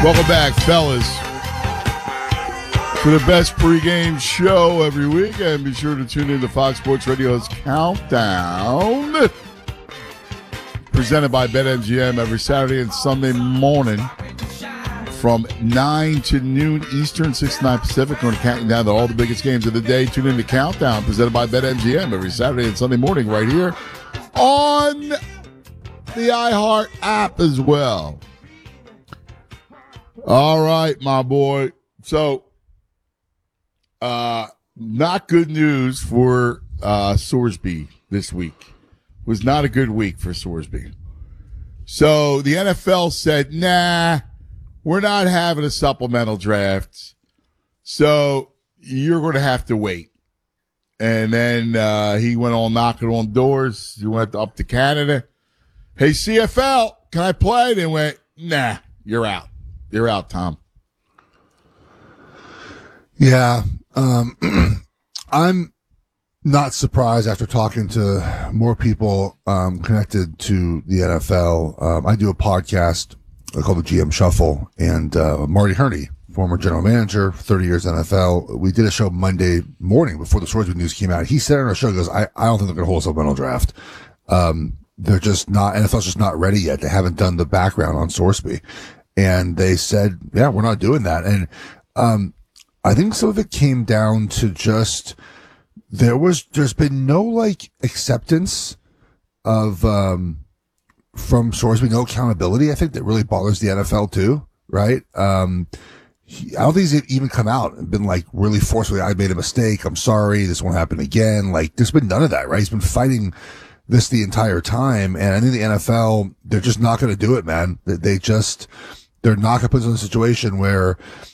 Welcome back, fellas, for the best pregame show every week. And be sure to tune in to Fox Sports Radio's Countdown, presented by BetMGM every Saturday and Sunday morning from 9 to noon Eastern, 6 to 9 Pacific. We're counting down to all the biggest games of the day. Tune in to Countdown, presented by BetMGM every Saturday and Sunday morning right here on the iHeart app as well. All right, my boy. So, not good news for Sorsby this week. Was not a good week for Sorsby. So the NFL said, nah, we're not having a supplemental draft. So you're going to have to wait. And then he went on knocking on doors. He went up to Canada. Hey, CFL, can I play? They went, nah, you're out. You're out, Tom. Yeah. I'm not surprised after talking to more people connected to the NFL. I do a podcast called the GM Shuffle, and Marty Herney, former general manager, 30 years NFL, we did a show Monday morning before the Sorsby news came out. He said on our show, he goes, I don't think they're going to hold a supplemental draft. They're just not, NFL's just not ready yet. They haven't done the background on Sorsby. And they said, yeah, we're not doing that. And I think some of it came down to just there's been no like acceptance of from Sorsby, no accountability. I think that really bothers the NFL too, right? I don't think he's even come out and been like really forcefully, I made a mistake, I'm sorry, this won't happen again. Like there's been none of that, right? He's been fighting this the entire time, and I think the NFL, they're just not going to do it, man. They're not going to put us in a situation where